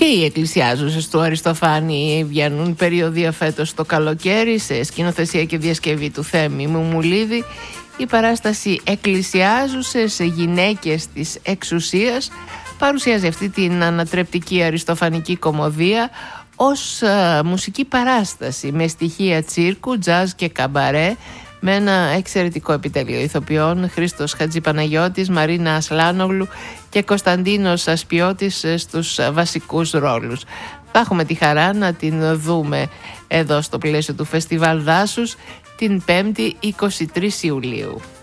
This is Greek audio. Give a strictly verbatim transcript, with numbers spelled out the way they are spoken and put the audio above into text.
Και οι εκκλησιάζουσες του Αριστοφάνη βγαίνουν περιοδία φέτος το καλοκαίρι, σε σκηνοθεσία και διασκευή του Θέμη Μουμουλίδη. Η παράσταση «Εκκλησιάζουσες γυναίκες της εξουσίας» παρουσιάζει αυτή την ανατρεπτική αριστοφανική κωμωδία ως α, μουσική παράσταση με στοιχεία τσίρκου, τζαζ και καμπαρέ, με ένα εξαιρετικό επιτέλειο ηθοποιών: Χρήστος Χατζηπαναγιώτης, Μαρίνα Ασλάνογλου και Κωνσταντίνος Ασπιώτης στους βασικούς ρόλους. Θα έχουμε τη χαρά να την δούμε εδώ στο πλαίσιο του Φεστιβάλ Δάσους την πέμπτη είκοσι τρεις Ιουλίου.